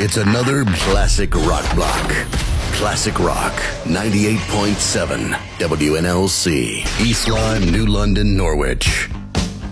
It's another classic rock block. Classic Rock 98.7 WNLC. East Lyme, New London, Norwich.